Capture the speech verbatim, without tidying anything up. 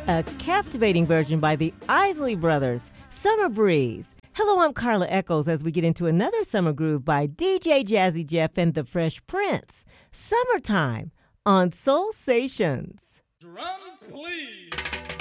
a captivating version by the Isley Brothers, Summer Breeze. Hello, I'm Carla Echols as we get into another summer groove by D J Jazzy Jeff and the Fresh Prince. Summertime on Soul Stations. Drums, please.